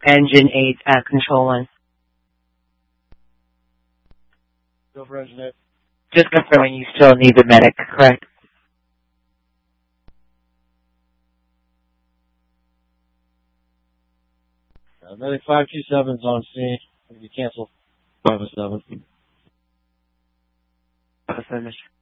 engine 8, control 1. Go for engine 8. Just confirming you still need the medic, correct? Medic 527's on scene. You cancel 507. Finish.